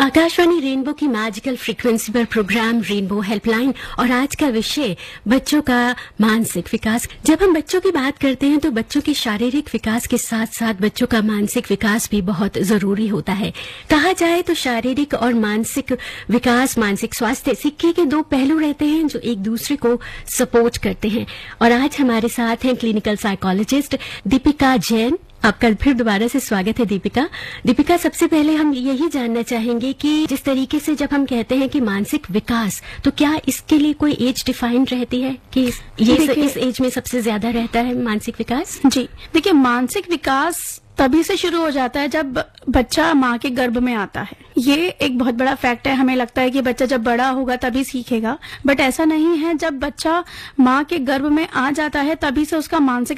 Akashvani rainbow की magical frequency पर programme rainbow helpline और आज का विषय बच्चों का मानसिक विकास। जब हम बच्चों की बात करते हैं तो बच्चों के शारीरिक विकास के साथ साथ बच्चों का मानसिक विकास भी बहुत जरूरी होता है। कहा जाए तो शारीरिक और मानसिक विकास, मानसिक स्वास्थ्य सिक्के के दो पहलू रहते हैं जो एक दूसरे को सपोर्ट करते हैं। और आज हमारे साथ हैं क्लिनिकल साइकोलॉजिस्ट दीपिका जैन। आपका फिर दोबारा से स्वागत है दीपिका, सबसे पहले हम यही जानना चाहेंगे कि जिस तरीके से जब हम कहते हैं कि मानसिक विकास, तो क्या इसके लिए कोई एज डिफाइंड रहती है कि ये इस एज में सबसे ज्यादा रहता है मानसिक विकास? जी देखिए, मानसिक विकास तभी से शुरू हो जाता है जब बच्चा माँ के गर्भ में आता है। ये एक बहुत बड़ा फैक्ट है। हमें लगता है कि बच्चा जब बड़ा होगा तभी सीखेगा, बट ऐसा नहीं है। जब बच्चा माँ के गर्भ में आ जाता है तभी से उसका मानसिक